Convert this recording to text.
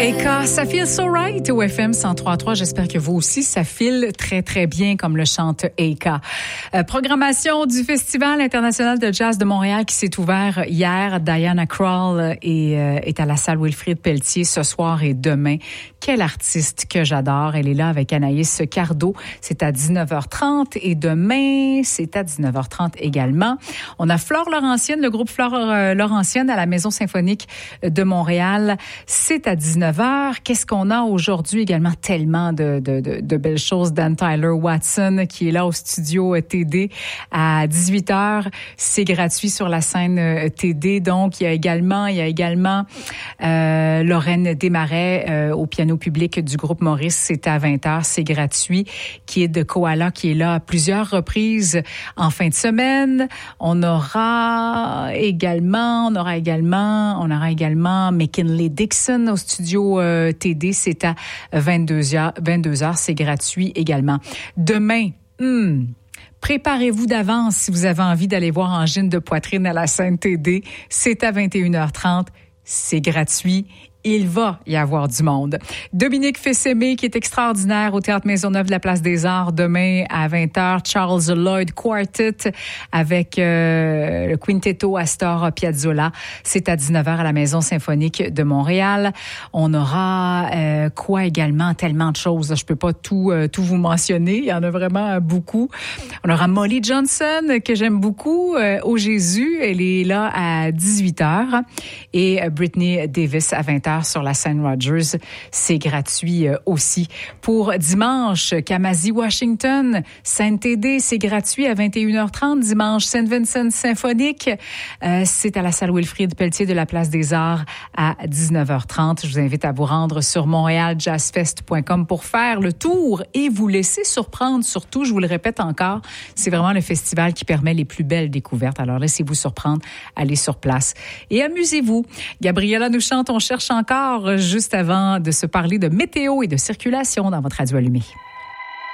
Eka, ça file so right au FM 103.3. J'espère que vous aussi, ça file très, très bien comme le chante Eka. Programmation du Festival international de jazz de Montréal qui s'est ouvert hier. Diana Krall est à la salle Wilfrid Pelletier ce soir et demain. Quelle artiste que j'adore. Elle est là avec Anaïs Cardo. C'est à 19h30 et demain, c'est à 19h30 également. On a Flore Laurentienne, le groupe Flore Laurentienne à la Maison symphonique de Montréal. C'est à 19h. Qu'est-ce qu'on a aujourd'hui également? Tellement de belles choses. Dan Tyler Watson qui est là au studio TD à 18h. C'est gratuit sur la scène TD. Donc, il y a également Lorraine Desmarais au piano public du groupe Maurice. C'est à 20h. C'est gratuit. Qui est de Koala qui est là à plusieurs reprises en fin de semaine. On aura également McKinley Dixon au studio TD, c'est à 22h, c'est gratuit également. Demain, préparez-vous d'avance si vous avez envie d'aller voir Angine de poitrine à la scène TD, c'est à 21h30, c'est gratuit. Il va y avoir du monde. Dominique Fils-Aimé, qui est extraordinaire au Théâtre Maisonneuve de la Place des Arts, demain à 20h. Charles Lloyd Quartet avec le Quintetto Astor Piazzolla. C'est à 19h à la Maison symphonique de Montréal. On aura quoi également? Tellement de choses. Je peux pas tout vous mentionner. Il y en a vraiment beaucoup. On aura Molly Johnson, que j'aime beaucoup, au Jésus. Elle est là à 18h. Et Brittany Davis à 20h. Sur la scène Rogers. C'est gratuit aussi. Pour dimanche, Kamasi Washington, Sainte-Tédé, c'est gratuit à 21h30. Dimanche, Saint Vincent Symphonique, c'est à la salle Wilfrid Pelletier de la Place des Arts à 19h30. Je vous invite à vous rendre sur montrealjazzfest.com pour faire le tour et vous laisser surprendre. Surtout, je vous le répète encore, c'est vraiment le festival qui permet les plus belles découvertes. Alors laissez-vous surprendre, allez sur place et amusez-vous. Gabriella nous chante, on cherche encore juste avant de se parler de météo et de circulation dans votre radio allumée.